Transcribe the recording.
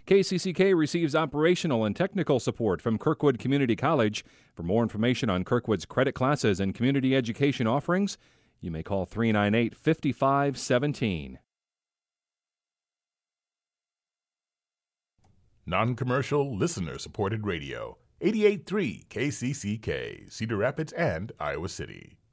KCCK receives operational and technical support from Kirkwood Community College. For more information on Kirkwood's credit classes and community education offerings, you may call 398-5517. Non-commercial, listener-supported radio. 88.3 KCCK, Cedar Rapids and Iowa City.